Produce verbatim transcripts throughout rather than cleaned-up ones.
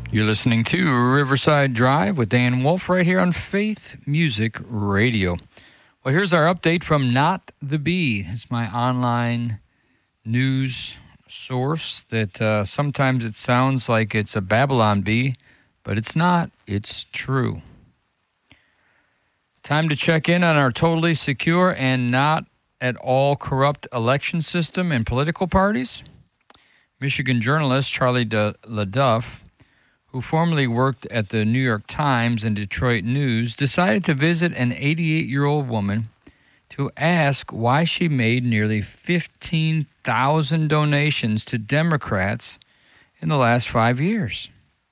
You're listening to Riverside Drive with Dan Wolf right here on Faith Music Radio. Well, here's our update from Not the Bee. It's my online news source that uh, sometimes it sounds like it's a Babylon bee, but it's not. It's true. Time to check in on our totally secure and not at all corrupt election system and political parties. Michigan journalist Charlie De LaDuff, who formerly worked at the New York Times and Detroit News, decided to visit an eighty-eight-year-old woman to ask why she made nearly fifteen thousand donations to Democrats in the last five years.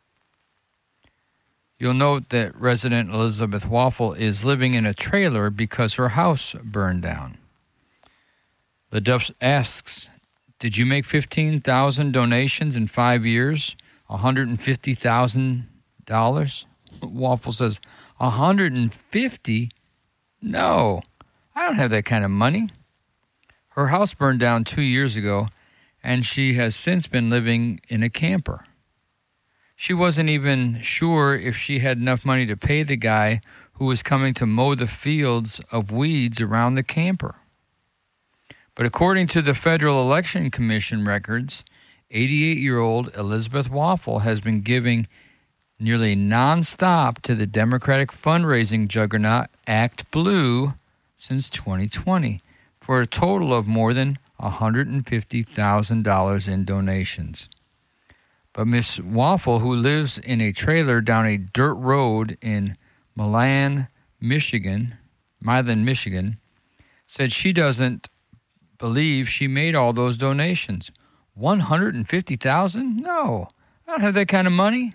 You'll note that resident Elizabeth Waffle is living in a trailer because her house burned down. LaDuff asks, did you make fifteen thousand donations in five years? one hundred fifty thousand dollars? Waffle says, one hundred fifty? No, I don't have that kind of money. Her house burned down two years ago, and she has since been living in a camper. She wasn't even sure if she had enough money to pay the guy who was coming to mow the fields of weeds around the camper. But according to the Federal Election Commission records, eighty-eight-year-old Elizabeth Waffle has been giving nearly nonstop to the Democratic fundraising juggernaut Act Blue since twenty twenty for a total of more than one hundred fifty thousand dollars in donations. But Miss Waffle, who lives in a trailer down a dirt road in Milan, Michigan, Milan, Michigan, said she doesn't believe she made all those donations. one hundred fifty thousand dollars? No, I don't have that kind of money.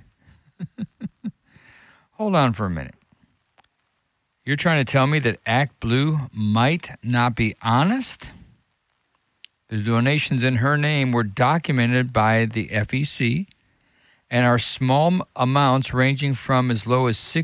Hold on for a minute. You're trying to tell me that Act Blue might not be honest? The donations in her name were documented by the F E C and are small amounts ranging from as low as six